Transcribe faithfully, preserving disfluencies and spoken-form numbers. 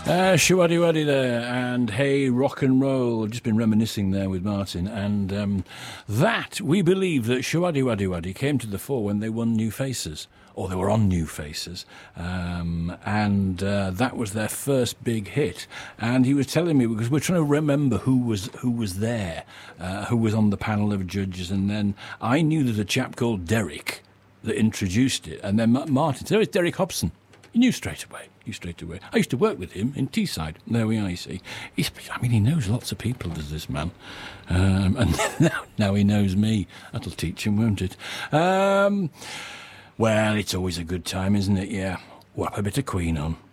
Uh, Shawaddy Waddy there, and hey, rock and roll. Just been reminiscing there with Martin, and um, that, we believe that Shawaddy Waddy Waddy came to the fore when they won New Faces, or they were on New Faces, um, and uh, that was their first big hit. And he was telling me, because we're trying to remember who was who was there, uh, who was on the panel of judges, and then I knew there's a chap called Derek that introduced it, and then Martin said, oh, it's Derek Hobson. He knew straight away. He knew straight away. I used to work with him in Teesside. There we are, you see. He's, I mean, he knows lots of people, does this man. Um, and now, now he knows me. That'll teach him, won't it? Um, well, it's always a good time, isn't it? Yeah. Whap a bit of Queen on.